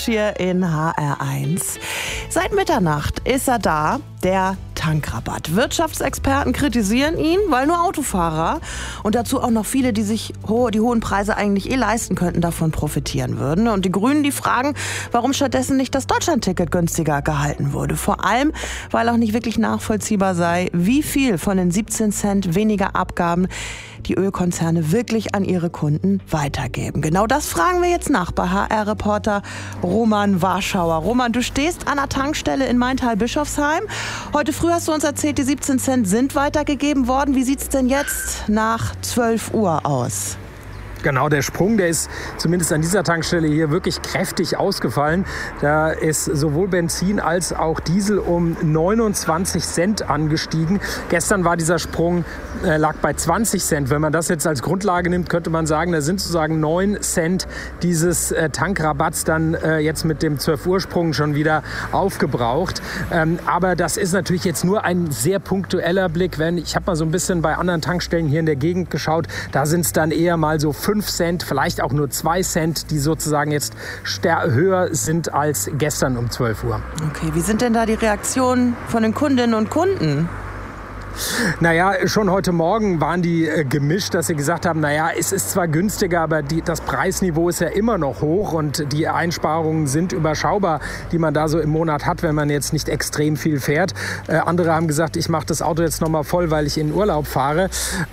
hier in HR1. Seit Mitternacht ist er da, der Tankrabatt. Wirtschaftsexperten kritisieren ihn, weil nur Autofahrer und dazu auch noch viele, die sich die hohen Preise eigentlich leisten könnten, davon profitieren würden. Und die Grünen, die fragen, warum stattdessen nicht das Deutschlandticket günstiger gehalten wurde. Vor allem, weil auch nicht wirklich nachvollziehbar sei, wie viel von den 17 Cent weniger Abgaben die Ölkonzerne wirklich an ihre Kunden weitergeben. Genau das fragen wir jetzt nach bei HR-Reporter Roman Warschauer. Roman, du stehst an der Tankstelle in Maintal-Bischofsheim. Heute früh hast du uns erzählt, die 17 Cent sind weitergegeben worden. Wie sieht es denn jetzt nach 12 Uhr aus? Genau, der Sprung, der ist zumindest an dieser Tankstelle hier wirklich kräftig ausgefallen. Da ist sowohl Benzin als auch Diesel um 29 Cent angestiegen. Gestern war dieser Sprung, lag bei 20 Cent. Wenn man das jetzt als Grundlage nimmt, könnte man sagen, da sind sozusagen 9 Cent dieses Tankrabatts dann jetzt mit dem 12-Uhr-Sprung schon wieder aufgebraucht. Aber das ist natürlich jetzt nur ein sehr punktueller Blick. Ich habe mal so ein bisschen bei anderen Tankstellen hier in der Gegend geschaut, da sind es dann eher mal so 5 Cent, vielleicht auch nur 2 Cent, die sozusagen jetzt höher sind als gestern um 12 Uhr. Okay, wie sind denn da die Reaktionen von den Kundinnen und Kunden? Naja, schon heute Morgen waren die gemischt, dass sie gesagt haben, naja, es ist zwar günstiger, aber das Preisniveau ist ja immer noch hoch und die Einsparungen sind überschaubar, die man da so im Monat hat, wenn man jetzt nicht extrem viel fährt. Andere haben gesagt, ich mache das Auto jetzt nochmal voll, weil ich in Urlaub fahre.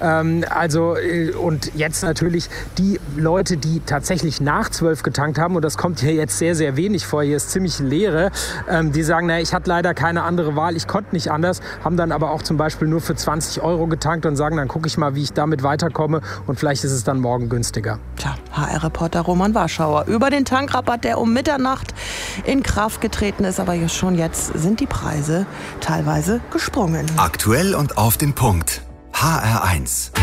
Und jetzt natürlich die Leute, die tatsächlich nach 12 getankt haben, und das kommt hier jetzt sehr, sehr wenig vor, hier ist ziemlich Leere, die sagen, naja, ich hatte leider keine andere Wahl, ich konnte nicht anders, haben dann aber auch zum Beispiel nur für 20 € getankt und sagen, dann gucke ich mal, wie ich damit weiterkomme und vielleicht ist es dann morgen günstiger. Tja, HR-Reporter Roman Warschauer über den Tankrabatt, der um Mitternacht in Kraft getreten ist, aber schon jetzt sind die Preise teilweise gesprungen. Aktuell und auf den Punkt. HR1.